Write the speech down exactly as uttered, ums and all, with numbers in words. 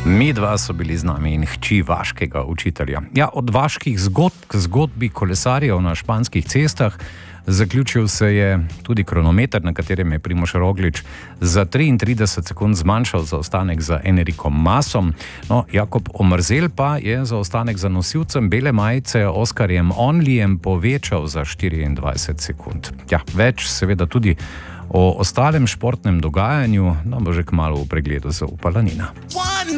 Mi dva so bili z nami in hči vaškega učitelja. Ja, od vaških zgodb k zgodbi kolesarjev na španskih cestah zaključil se je tudi kronometer, na katerem je Primož Roglič za triintrideset sekund zmanjšal zaostanek za Enricom Masom. No, Jakob Omerzel pa je zaostanek za nosilcem bele majice Oskarjem Onlijem povečal za štiriindvajset sekund. Ja, več seveda tudi o ostalem športnem dogajanju nam bo že kmalu v pregledu zaupala Nina.